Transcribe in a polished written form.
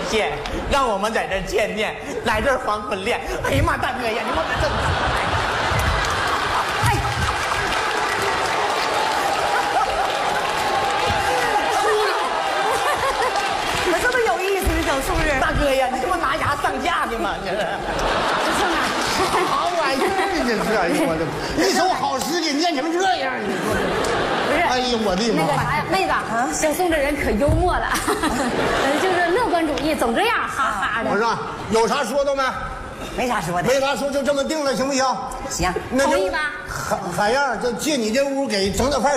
现，让我们在这儿见面，来这儿黄昏恋。哎呀妈，大哥呀，你往这正我这么有意思的整是不是？ 大哥呀，你这不拿牙上架呢吗？这是。 好玩意儿，这是！哎呦我的，一首好诗给念成这样，你说不是， 哎呦我的妈！ 那个啥呀，妹子，小宋这人可幽默了，就是乐观主义，总这样哈哈的。 我说有啥说的没？ 没啥说的。 没啥说，就这么定了，行不行？ 行， 那就同意吧？ 海燕，就借你这屋给整点饭